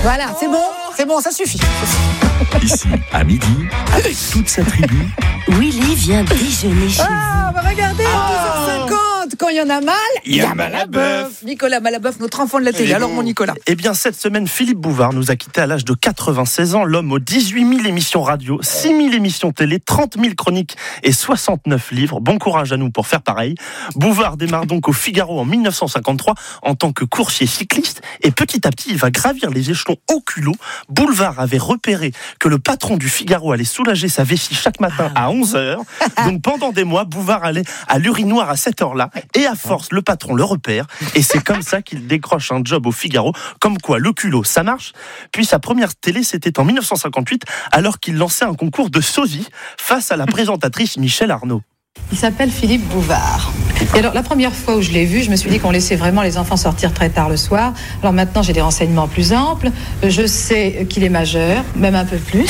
Voilà, c'est bon, ça suffit. Ici, à midi, avec toute sa tribu, Willy vient déjeuner chez vous. Regardez, 12h50, quand il y en a mal, il y a Malaboeuf. Nicolas Malaboeuf, notre enfant de la télé. Alors, mon Nicolas. Eh bien, cette semaine, Philippe Bouvard nous a quittés à l'âge de 96 ans. L'homme aux 18 000 émissions radio, 6 000 émissions télé, 30 000 chroniques et 69 livres. Bon courage à nous pour faire pareil. Bouvard démarre donc au Figaro en 1953 en tant que coursier cycliste. Et petit à petit, il va gravir les échelons au culot. Bouvard avait repéré que le patron du Figaro allait soulager sa vessie chaque matin à 11h. Donc pendant des mois, Bouvard allait à l'urinoir à cette heure-là. Et à force, le patron le repère. Et c'est comme ça qu'il décroche un job au Figaro. Comme quoi, le culot, ça marche. Puis sa première télé, c'était en 1958, alors qu'il lançait un concours de sosie face à la présentatrice Michel Arnaud. Il s'appelle Philippe Bouvard. Et alors, la première fois où je l'ai vu, je me suis dit qu'on laissait vraiment les enfants sortir très tard le soir. Alors maintenant, j'ai des renseignements plus amples. Je sais qu'il est majeur, même un peu plus.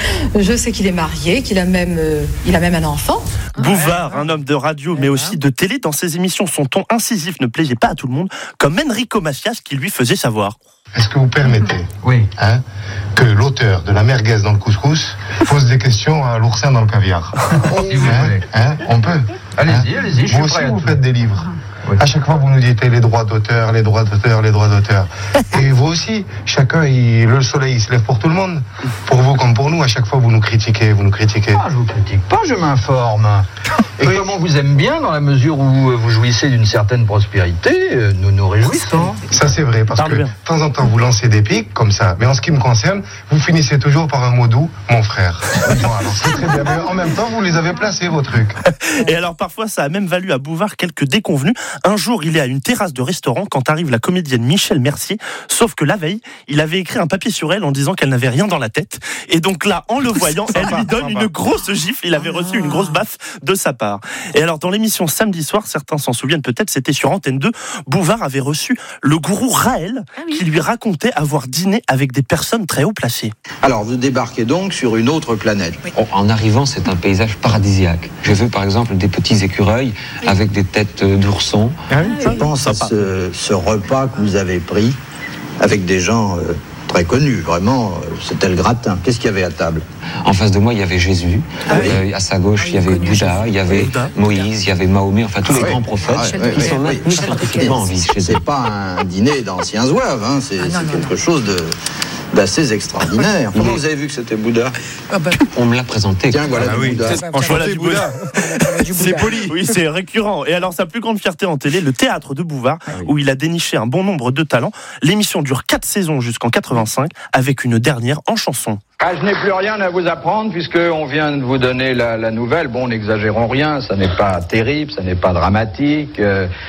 Je sais qu'il est marié, qu'il a même un enfant. Bouvard, un homme de radio, mais aussi de télé. Dans ses émissions, son ton incisif ne plaisait pas à tout le monde, comme Enrico Macias qui lui faisait savoir. Est-ce que vous permettez Oui. Que l'auteur de la merguez dans le couscous pose des questions à l'oursin dans le caviar? Si vous voulez. On peut. Allez-y, je suis Vous aussi, prêt à vous tout. faites des livres. Oui. À chaque fois, vous nous dites les droits d'auteur, les droits d'auteur, les droits d'auteur. Et vous aussi, chacun, le soleil, il se lève pour tout le monde. Pour vous comme pour nous, à chaque fois, vous nous critiquez. Ah, je vous critique pas, je m'informe. Et comme on vous aime bien, dans la mesure où vous jouissez d'une certaine prospérité, nous nous réjouissons. Ça, c'est vrai, parce Parle que de bien. temps en temps, vous lancez des pics comme ça. Mais en ce qui me concerne, vous finissez toujours par un mot doux, mon frère. Bon, alors, c'est très bien. Mais en même temps, vous les avez placés, vos trucs. Et alors parfois, ça a même valu à Bouvard quelques déconvenues. Un jour, il est à une terrasse de restaurant quand arrive la comédienne Michel Mercier. Sauf que la veille, il avait écrit un papier sur elle en disant qu'elle n'avait rien dans la tête. Et donc là, en le voyant, elle lui donne une grosse gifle. Il avait reçu une grosse baffe de sa part. Et alors, dans l'émission Samedi soir, certains s'en souviennent peut-être, c'était sur Antenne 2, Bouvard avait reçu le gourou Raël qui lui racontait avoir dîné avec des personnes très haut placées. Alors, vous débarquez donc sur une autre planète. En arrivant, c'est un paysage paradisiaque. J'ai vu par exemple des petits écureuils avec des têtes d'oursons. Je pense à ce repas que vous avez pris avec des gens très connus. Vraiment, c'était le gratin. Qu'est-ce qu'il y avait à table? En face de moi, il y avait Jésus. À sa gauche, il y avait Bouddha, il y avait Moïse, il y avait Mahomet, enfin tous les grands prophètes qui sont maintenus scientifiquement en vie chez eux. C'est pas un dîner d'anciens zouaves, hein. C'est quelque chose d'assez extraordinaire. Comment vous avez vu que c'était Bouddha? On me l'a présenté. Tiens, voilà du Bouddha. Voilà du Bouddha. C'est poli. Oui, c'est récurrent. Et alors, sa plus grande fierté en télé, le théâtre de Bouvard, où il a déniché un bon nombre de talents. L'émission dure 4 saisons jusqu'en 85, avec une dernière en chanson. Je n'ai plus rien à vous apprendre puisqu'on vient de vous donner la nouvelle. Bon, n'exagérons rien, ça n'est pas terrible, ça n'est pas dramatique,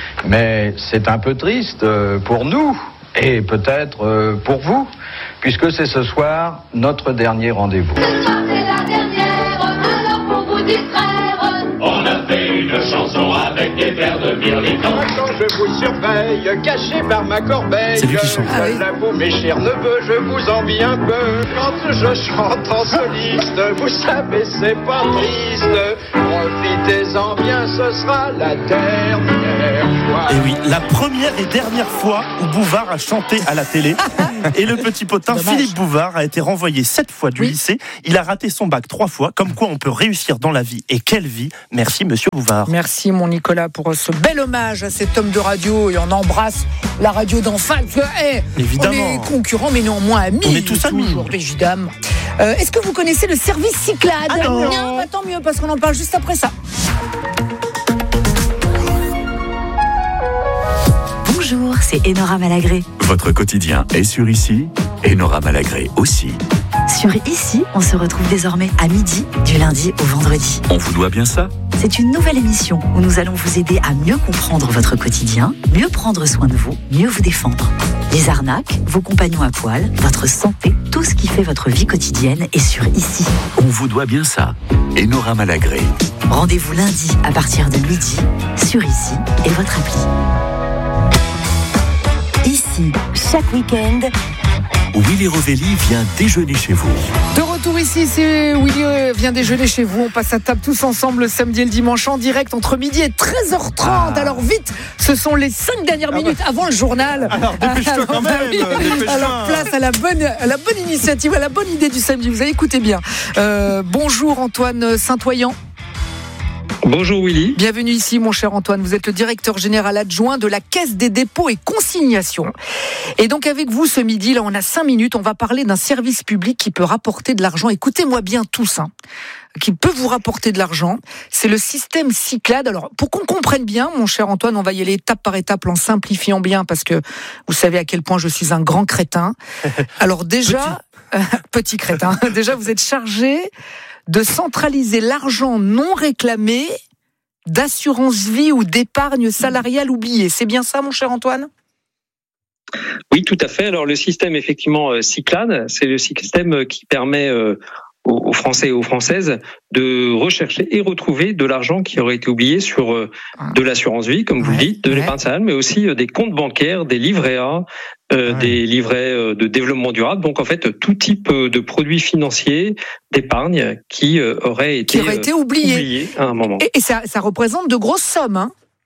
mais c'est un peu triste pour nous et peut-être pour vous, puisque c'est ce soir notre dernier rendez-vous. On a fait une chanson avec des vers de Mirliton. Quand je vous surveille, caché par ma corbeille, C'est lui qui chante. je l'avoue, mes chers neveux, je vous envie un peu. Quand je chante en soliste, vous savez, c'est pas triste. Profitez-en bien, ce sera la dernière fois. Et oui, la première et dernière fois où Bouvard a chanté à la télé. Et le petit potin Philippe Bouvard a été renvoyé 7 fois du lycée. Il a raté son bac 3 fois. Comme quoi on peut réussir dans la vie. Et quelle vie. Merci monsieur Bouvard. Merci mon Nicolas pour ce bel hommage à cet homme de radio, et on embrasse la radio d'en face. Évidemment. On est concurrents mais néanmoins amis. On est tous amis. Toujours, évidemment. Est-ce que vous connaissez le service Cyclades? Non, bah, tant mieux parce qu'on en parle juste après ça. Bonjour, c'est Enora Malagré. votre quotidien est sur Ici, et Nora Malagré aussi. Sur Ici, on se retrouve désormais à midi, du lundi au vendredi. On vous doit bien ça? C'est une nouvelle émission où nous allons vous aider à mieux comprendre votre quotidien, mieux prendre soin de vous, mieux vous défendre. Les arnaques, vos compagnons à poil, votre santé, tout ce qui fait votre vie quotidienne est sur Ici. On vous doit bien ça. Et Nora Malagré. Rendez-vous lundi à partir de midi sur Ici et votre appli. Ici, chaque week-end, Willy Rovelli vient déjeuner chez vous. De retour retour ici, c'est Willy vient déjeuner chez vous. On passe à table tous ensemble le samedi et le dimanche en direct entre midi et 13h30. Alors vite, ce sont les 5 dernières minutes avant le journal. Alors dépêche-toi quand même. Alors place à la bonne initiative, à la bonne idée du samedi. Vous avez écouté bien. Bonjour Antoine Saint-Oyen. Bonjour Willy. Bienvenue ici mon cher Antoine, vous êtes le directeur général adjoint de la Caisse des dépôts et consignations. Et donc avec vous ce midi, là on a 5 minutes, on va parler d'un service public qui peut rapporter de l'argent. Écoutez-moi bien tous, qui peut vous rapporter de l'argent. C'est le système Cyclade. Alors pour qu'on comprenne bien mon cher Antoine, on va y aller étape par étape en simplifiant bien parce que vous savez à quel point je suis un grand crétin. Alors déjà, petit crétin, déjà vous êtes chargé de centraliser l'argent non réclamé d'assurance vie ou d'épargne salariale oubliée. C'est bien ça, mon cher Antoine ? Oui, tout à fait. Alors, le système, effectivement, Cyclade, c'est le système qui permet aux Français et aux Françaises de rechercher et retrouver de l'argent qui aurait été oublié sur de l'assurance vie, comme vous le dites, de l'épargne salariale, mais aussi des comptes bancaires, des livrets A, des livrets de développement durable. Donc, en fait, tout type de produits financiers, d'épargne qui auraient été oubliés à un moment. Et ça représente de grosses sommes,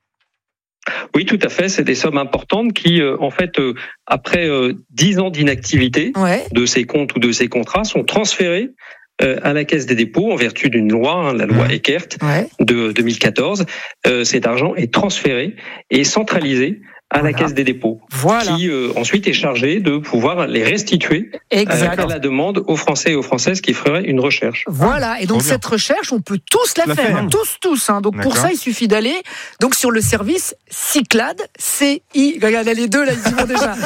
Oui, tout à fait. C'est des sommes importantes qui, en fait, après 10 ans d'inactivité de ces comptes ou de ces contrats, sont transférés à la Caisse des dépôts en vertu d'une loi, la loi Eckert de 2014. Cet argent est transféré et centralisé à la Caisse des dépôts, qui ensuite est chargée de pouvoir les restituer à la demande aux Français et aux Françaises qui feraient une recherche. Voilà, et donc cette recherche, on peut tous la faire, tous. Donc pour ça, il suffit d'aller donc sur le service Cyclade, regardez les deux là, ils y vont déjà,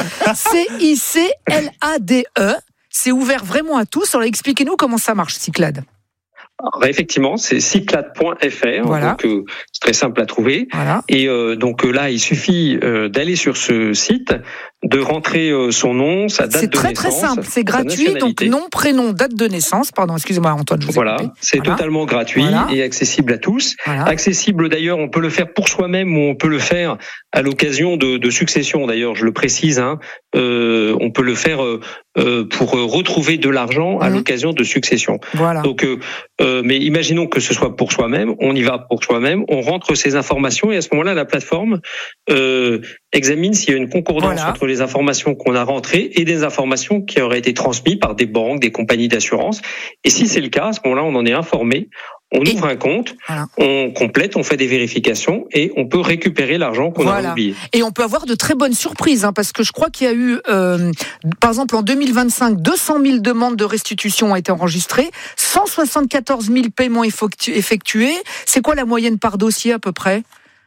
CICLADE. C'est ouvert vraiment à tous. Alors expliquez-nous comment ça marche, Cyclade. Alors, effectivement, c'est cyclade.fr, donc c'est très simple à trouver. Et donc là, il suffit d'aller sur ce site, de rentrer son nom, sa date de naissance. C'est très simple, c'est gratuit, donc nom, prénom, date de naissance. Pardon, excusez-moi Antoine, je vous ai coupé. C'est totalement gratuit et accessible à tous. Accessible d'ailleurs, on peut le faire pour soi-même ou on peut le faire à l'occasion de succession. D'ailleurs, je le précise, on peut le faire pour retrouver de l'argent à l'occasion de succession. Donc, mais imaginons que ce soit pour soi-même, on y va pour soi-même, on rentre ces informations et à ce moment-là, la plateforme examine s'il y a une concordance entre les informations qu'on a rentrées et des informations qui auraient été transmises par des banques, des compagnies d'assurance. Et si c'est le cas, à ce moment-là, on en est informé. On ouvre un compte, on complète, on fait des vérifications et on peut récupérer l'argent qu'on a oublié. Et on peut avoir de très bonnes surprises, parce que je crois qu'il y a eu, par exemple en 2025, 200 000 demandes de restitution ont été enregistrées, 174 000 paiements effectués. C'est quoi la moyenne par dossier à peu près ?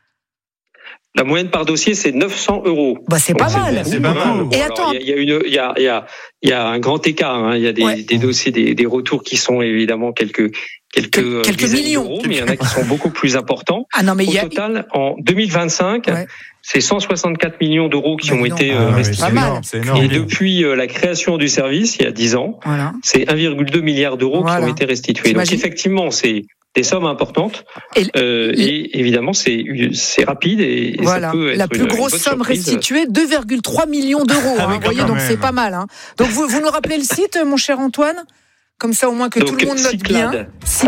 La moyenne par dossier, c'est 900 €. C'est pas mal. C'est pas mal. Et attends, il y a un grand écart. Il y a des dossiers, des retours qui sont évidemment quelques millions d'euros, mais il y en a qui sont beaucoup plus importants. Au total, en 2025, c'est 164 millions d'euros qui ont été restitués. Et depuis la création du service, il y a 10 ans, c'est 1,2 milliard d'euros qui ont été restitués. Donc effectivement, c'est des sommes importantes et évidemment c'est rapide et ça peut être la plus grosse somme restituée, 2,3 millions d'euros. Vous voyez, donc c'est pas mal. Donc vous nous rappelez le site, mon cher Antoine ? Comme ça, au moins que tout le monde note bien.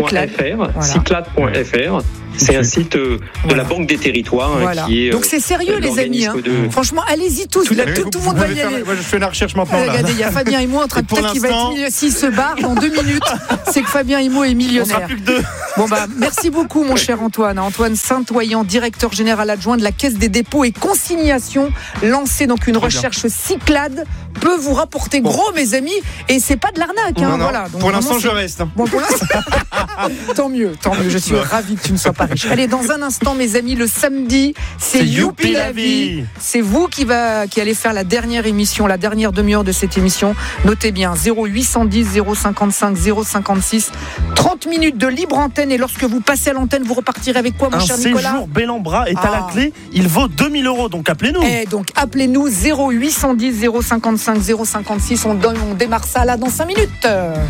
Cyclade.fr. C'est un site de la Banque des Territoires qui est. Donc c'est sérieux, les amis. Franchement, allez-y tous. Tout le monde va y aller. Moi, je fais la recherche maintenant. Regardez, il y a Fabien Immo en train de peut-être qu'il va être millionnaire. S'il se barre dans 2 minutes, c'est que Fabien Immo est millionnaire. On sera plus que 2. Merci beaucoup, mon cher Antoine. Antoine Saint-Oyen, directeur général adjoint de la Caisse des dépôts et consignations. Lancez donc une recherche Cyclade. Peut vous rapporter gros, mes amis. Et c'est pas de l'arnaque. Voilà. Donc, pour l'instant, je reste. Bon, pour l'instant. Tant mieux. Je suis ravi que tu ne sois pas riche. Allez, dans un instant, mes amis, le samedi, c'est Youpi la vie. C'est vous qui allez faire la dernière émission, la dernière demi-heure de cette émission. Notez bien, 0810 055 056. 30 minutes de libre antenne. Et lorsque vous passez à l'antenne, vous repartirez avec quoi, mon cher Nicolas ? Un séjour Bellambra est à la clé. Il vaut 2 000 €. Donc appelez-nous. Donc appelez-nous 0810 055 056. On démarre ça là dans 5 minutes.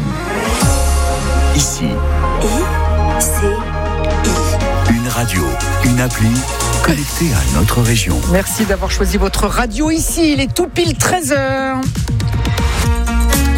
Ici. Une radio, une appli connectée à notre région. Merci d'avoir choisi votre radio ici. Il est tout pile 13h.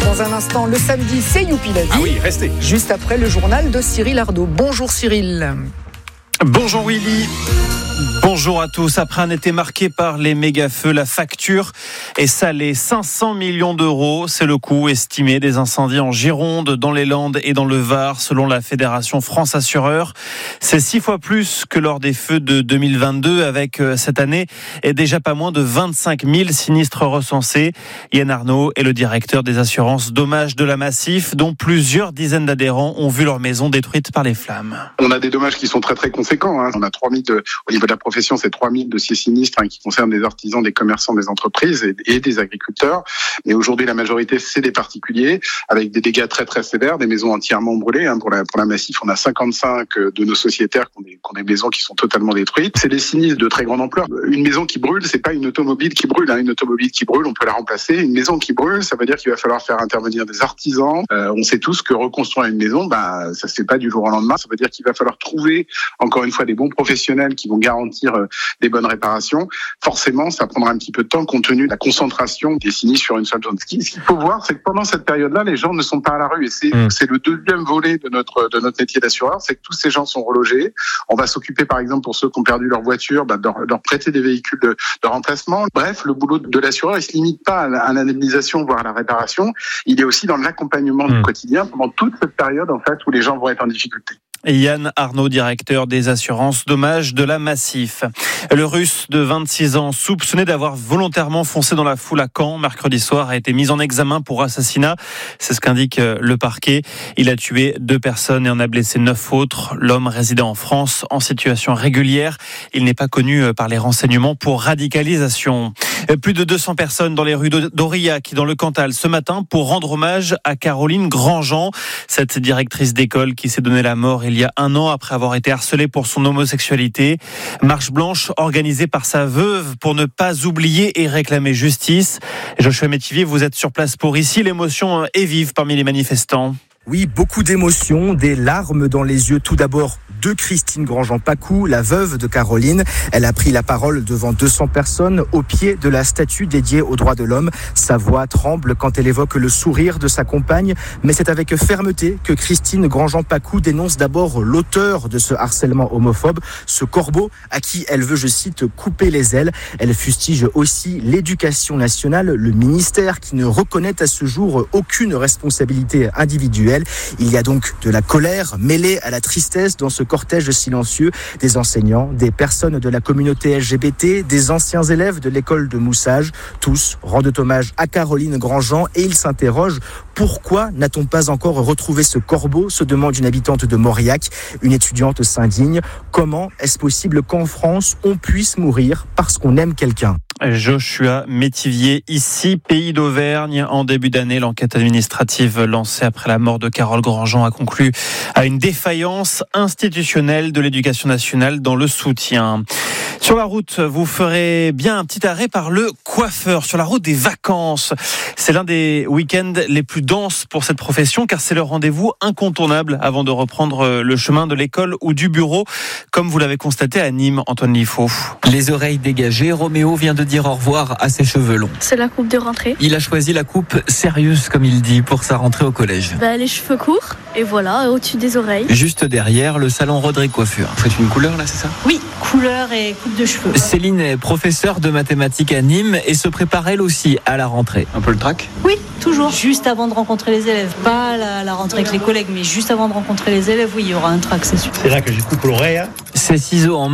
Dans un instant, le samedi, c'est Youpi la vie. Ah oui, restez. Juste après le journal de Cyril Ardo. Bonjour Cyril. Bonjour Willy. Bonjour à tous. Après un été marqué par les méga-feux, la facture est salée. 500 millions d'euros, c'est le coût estimé des incendies en Gironde, dans les Landes et dans le Var, selon la Fédération France Assureurs. C'est 6 fois plus que lors des feux de 2022, avec cette année et déjà pas moins de 25 000 sinistres recensés. Yann Arnaud est le directeur des assurances dommages de la Massif, dont plusieurs dizaines d'adhérents ont vu leur maison détruite par les flammes. On a des dommages qui sont très très conséquents. On a 3000 au niveau de la profession, c'est 3000 dossiers sinistres qui concernent des artisans, des commerçants, des entreprises et des agriculteurs. Et aujourd'hui, la majorité, c'est des particuliers avec des dégâts très très sévères, des maisons entièrement brûlées. Pour la Massif, on a 55 de nos sociétaires qui ont des maisons qui sont totalement détruites. C'est des sinistres de très grande ampleur. Une maison qui brûle, c'est pas une automobile qui brûle. Une automobile qui brûle, on peut la remplacer. Une maison qui brûle, ça veut dire qu'il va falloir faire intervenir des artisans. On sait tous que reconstruire une maison, ça se fait pas du jour au lendemain. Ça veut dire qu'il va falloir trouver, encore une fois, des bons professionnels qui vont garantir des bonnes réparations. Forcément, ça prendra un petit peu de temps compte tenu de la concentration des sinistres sur une seule zone. Ce qu'il faut voir, c'est que pendant cette période-là, les gens ne sont pas à la rue. Et c'est le deuxième volet de notre métier d'assureur, c'est que tous ces gens sont relogés. On va s'occuper, par exemple, pour ceux qui ont perdu leur voiture, de leur prêter des véhicules de remplacement. Bref, le boulot de l'assureur, il se limite pas à l'indemnisation, voire à la réparation. Il est aussi dans l'accompagnement du quotidien pendant toute cette période, en fait, où les gens vont être en difficulté. Yann Arnaud, directeur des assurances dommages de la Massif. Le Russe de 26 ans, soupçonné d'avoir volontairement foncé dans la foule à Caen, mercredi soir, a été mis en examen pour assassinat. C'est ce qu'indique le parquet. Il a tué 2 personnes et en a blessé 9 autres. L'homme résidait en France en situation régulière. Il n'est pas connu par les renseignements pour radicalisation. Plus de 200 personnes dans les rues d'Aurillac, dans le Cantal, ce matin, pour rendre hommage à Caroline Grandjean, cette directrice d'école qui s'est donné la mort il y a 1 an après avoir été harcelée pour son homosexualité. Marche blanche organisée par sa veuve pour ne pas oublier et réclamer justice. Joshua Métivier, vous êtes sur place pour ici. L'émotion est vive parmi les manifestants. Oui, beaucoup d'émotions, des larmes dans les yeux. Tout d'abord de Christine Grandjean-Pacou, la veuve de Caroline. Elle a pris la parole devant 200 personnes au pied de la statue dédiée aux droits de l'homme. Sa voix tremble quand elle évoque le sourire de sa compagne, mais c'est avec fermeté que Christine Grandjean-Pacou dénonce d'abord l'auteur de ce harcèlement homophobe, ce corbeau à qui elle veut, je cite, couper les ailes. Elle fustige aussi l'Éducation nationale, le ministère qui ne reconnaît à ce jour aucune responsabilité individuelle. Il y a donc de la colère mêlée à la tristesse dans ce cortège silencieux, des enseignants, des personnes de la communauté LGBT, des anciens élèves de l'école de Moussage. Tous rendent hommage à Caroline Grandjean et ils s'interrogent: pourquoi n'a-t-on pas encore retrouvé ce corbeau, se demande une habitante de Mauriac. Une étudiante s'indigne: comment est-ce possible qu'en France on puisse mourir parce qu'on aime quelqu'un? Joshua Métivier, ici, pays d'Auvergne. En début d'année, l'enquête administrative lancée après la mort de Carole Grandjean a conclu à une défaillance institutionnelle de l'Éducation nationale dans le soutien. Sur la route, vous ferez bien un petit arrêt par le coiffeur, sur la route des vacances. C'est l'un des week-ends les plus denses pour cette profession, car c'est le rendez-vous incontournable avant de reprendre le chemin de l'école ou du bureau, comme vous l'avez constaté à Nîmes, Antoine Liffaut. Les oreilles dégagées, Roméo vient de dire au revoir à ses cheveux longs. C'est la coupe de rentrée. Il a choisi la coupe sérieuse, comme il dit, pour sa rentrée au collège. Les cheveux courts, et voilà, au-dessus des oreilles. Juste derrière, le salon Rodrigue Coiffure. Vous faites une couleur là, c'est ça? Oui, couleur et coupe de cheveux. Céline est professeure de mathématiques à Nîmes et se prépare elle aussi à la rentrée. Un peu le trac? Oui, toujours. Juste avant de rencontrer les élèves. Pas la rentrée avec les collègues, mais juste avant de rencontrer les élèves, oui, il y aura un trac, c'est sûr. C'est là que j'ai coupé l'oreille. Ses ciseaux en